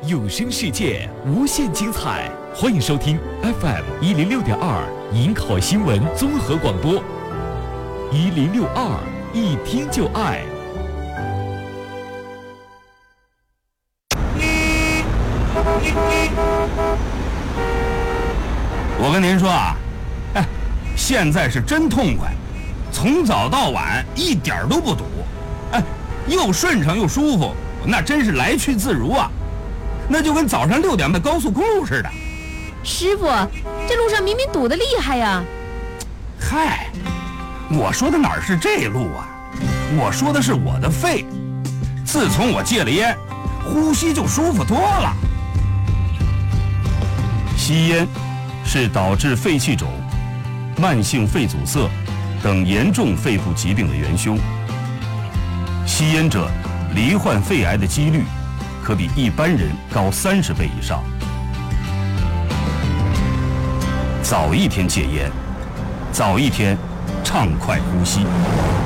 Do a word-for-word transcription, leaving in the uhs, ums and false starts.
有声世界无限精彩，欢迎收听 F M 一零六点二银考新闻综合广播，一零六二一听就爱。 我跟您说啊，哎，现在是真痛快，从早到晚一点都不堵，哎，又顺畅又舒服，那真是来去自如啊。那就跟早上六点的高速公路似的。 师傅，这路上明明堵得厉害呀！ 嗨，我说的哪是这路啊？我说的是我的肺。自从我戒了烟，呼吸就舒服多了。 吸烟是导致肺气肿、慢性肺阻塞等严重肺部疾病的元凶。吸烟者罹患肺癌的几率可比一般人高三十倍以上。早一天戒烟，早一天畅快呼吸。